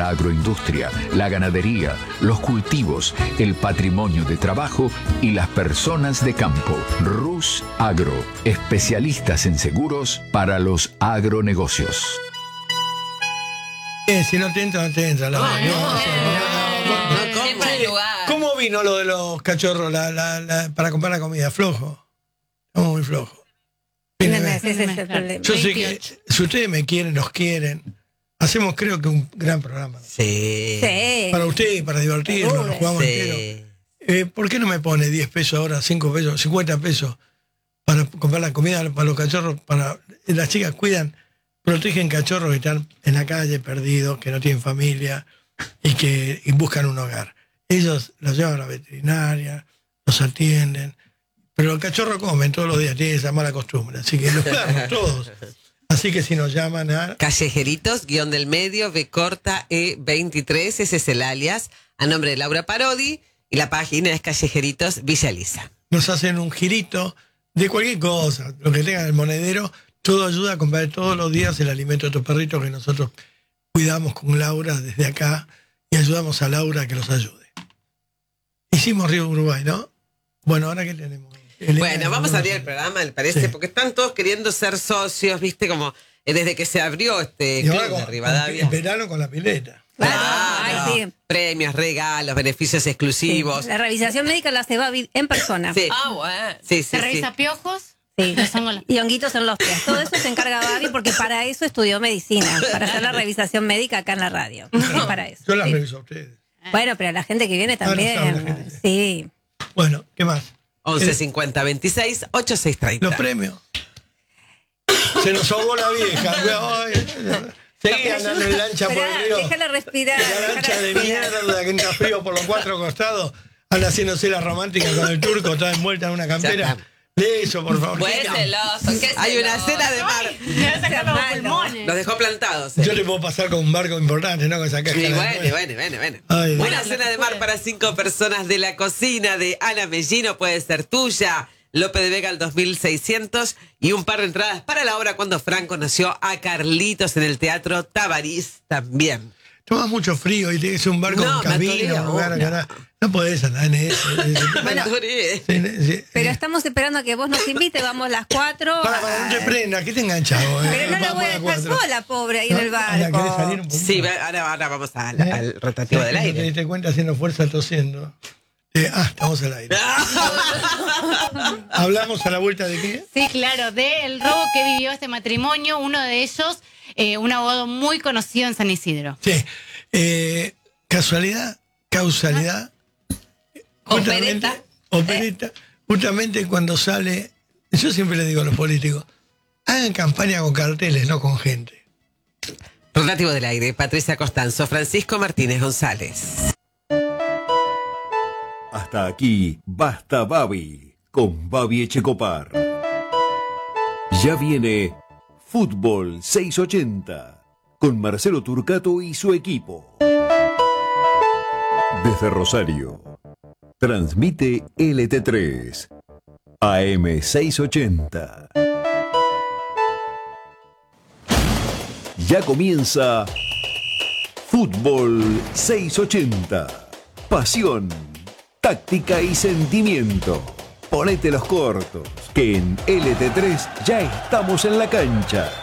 la agroindustria, la ganadería, los cultivos, el patrimonio de trabajo y las personas de campo. Rus Agro, especialistas en seguros para los agronegocios. Si no te entra, no te entra. ¿Cómo vino lo de los cachorros para comprar la comida? Flojo. Estamos muy flojos. Ese es el problema. Yo sé que si ustedes me quieren, nos quieren, hacemos creo que un gran programa. Sí. Para ustedes, para divertirnos, nos jugamos entero. ¿Por qué no me pone 10 pesos ahora, 5 pesos, 50 pesos para comprar la comida para los cachorros? Las chicas cuidan, protegen cachorros que están en la calle perdidos, que no tienen familia y buscan un hogar. Ellos los llevan a la veterinaria, los atienden. Pero el cachorro comen todos los días, tiene esa mala costumbre, así que los cuidamos todos. Así que si nos llaman a... Callejeritos, guión del medio, B corta, E23, ese es el alias, a nombre de Laura Parodi, y la página es Callejeritos Villa Elisa. Nos hacen un girito de cualquier cosa, lo que tengan en el monedero, todo ayuda a comprar todos los días el alimento de estos perritos que nosotros cuidamos con Laura desde acá y ayudamos a Laura a que los ayude. Hicimos Río Uruguay, ¿no? Bueno, ¿ahora qué tenemos? Bueno, vamos a abrir el programa, me parece, porque están todos queriendo ser socios, viste, como desde que se abrió este club de Rivadavia. En verano con la pileta. Claro, sí. Premios, regalos, beneficios exclusivos. Sí. La revisación médica la hace Babi en persona. Sí. Bueno. Sí, ¿Se revisa piojos? Sí. Y honguitos en los pies. Todo eso se encarga Babi porque para eso estudió medicina, para hacer la revisación médica acá en la radio. Es para eso. Yo las reviso a ustedes. Bueno, pero la gente que viene también. Sí. Bueno, ¿qué más? 11 50 26 86 30. Los premios. Se nos ahogó la vieja. Seguí andando en lancha por el río. Déjala respirar. La lancha de mierda que entra frío por los 4 costados. Anda haciéndose la romántica con el turco, toda envuelta en una campera. Lee eso, por favor. Qué celoso, qué Hay una celoso. cena de mar. Me va a sacar los pulmones. Los dejó plantados. Yo te puedo pasar con un barco importante, ¿no? Con esa caja. Sí, bueno. Ay, Una cena de mar para 5 personas de la cocina de Ana Mellino puede ser tuya. López de Vega al 2600 y un par de entradas para la obra Cuando Franco nació a Carlitos en el Teatro Tabarís también. Tomas mucho frío y tienes un barco con cabina, no podés andar en eso. Bueno, pero estamos esperando a que vos nos invites, vamos las 4. Para, no te prenda, ¿qué te enganchas vos? Pero no la voy a dejar sola, pobre, ahí en el barco. ¿Querés salir un poquito? Sí, ahora vamos al rotativo del aire. ¿Te diste cuenta haciendo fuerza tosiendo? Estamos al aire. ¿Hablamos a la vuelta de qué? Sí, claro, del robo que vivió este matrimonio, uno de ellos, un abogado muy conocido en San Isidro. Sí. Causalidad. Opereta. Justamente cuando sale, yo siempre le digo a los políticos, hagan campaña con carteles, no con gente. Rotativo del aire, Patricia Costanzo, Francisco Martínez González. Hasta aquí, Basta Babi, con Babi Echecopar. Ya viene Fútbol 680, con Marcelo Turcato y su equipo. Desde Rosario, transmite LT3, AM 680. Ya comienza Fútbol 680, pasión, táctica y sentimiento. Ponete los cortos, que en LT3 ya estamos en la cancha.